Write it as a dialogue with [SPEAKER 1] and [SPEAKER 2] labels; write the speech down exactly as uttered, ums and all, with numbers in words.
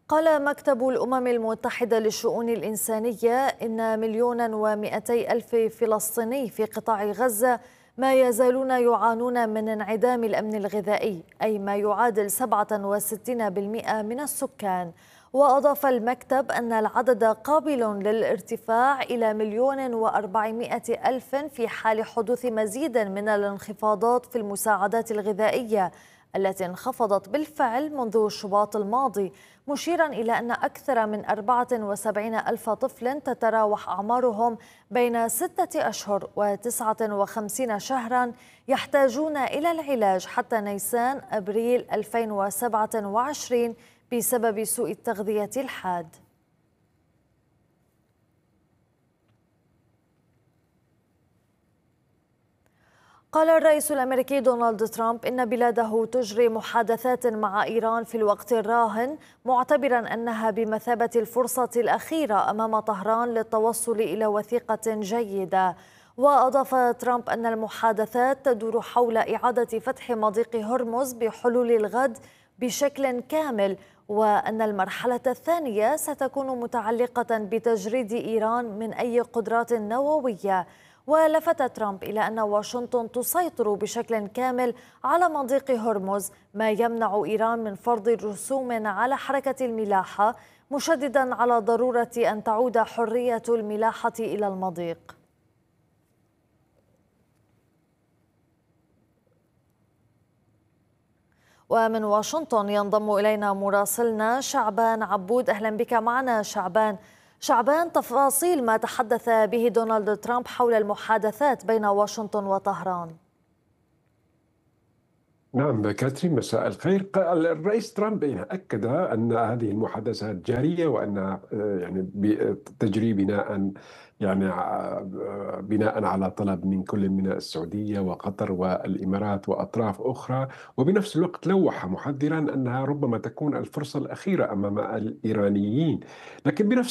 [SPEAKER 1] قال مكتب الأمم المتحدة للشؤون الإنسانية إن مليونا ومئتي ألف فلسطيني في قطاع غزة ما يزالون يعانون من انعدام الأمن الغذائي، أي ما يعادل سبعة وستين بالمئة من السكان. وأضاف المكتب أن العدد قابل للارتفاع إلى مليون وأربعمائة ألف في حال حدوث مزيد من الانخفاضات في المساعدات الغذائية التي انخفضت بالفعل منذ شباط الماضي، مشيرا إلى أن أكثر من أربعة وسبعين ألف طفل تتراوح أعمارهم بين ستة أشهر وتسعة وخمسين شهرا يحتاجون إلى العلاج حتى نيسان أبريل ألفين وسبعة وعشرين بسبب سوء التغذية الحاد. قال الرئيس الأمريكي دونالد ترامب إن بلاده تجري محادثات مع إيران في الوقت الراهن، معتبرا أنها بمثابة الفرصة الأخيرة أمام طهران للتوصل إلى وثيقة جيدة. وأضاف ترامب أن المحادثات تدور حول إعادة فتح مضيق هرمز بحلول الغد بشكل كامل، وأن المرحلة الثانية ستكون متعلقة بتجريد إيران من أي قدرات نووية. ولفت ترامب إلى أن واشنطن تسيطر بشكل كامل على مضيق هرمز، ما يمنع إيران من فرض رسوم على حركة الملاحة، مشددا على ضرورة أن تعود حرية الملاحة إلى المضيق. ومن واشنطن ينضم إلينا مراسلنا شعبان عبود. أهلا بك معنا شعبان. شعبان، تفاصيل ما تحدث به دونالد ترامب حول المحادثات بين واشنطن وطهران.
[SPEAKER 2] نعم كاترين، مساء الخير. قال الرئيس ترامب أكد أن هذه المحادثات جارية وأنها يعني تجري بناء يعني بناء على طلب من كل من السعودية وقطر والإمارات وأطراف أخرى، وبنفس الوقت لوح محذرا أنها ربما تكون الفرصة الأخيرة أمام الإيرانيين. لكن بنفس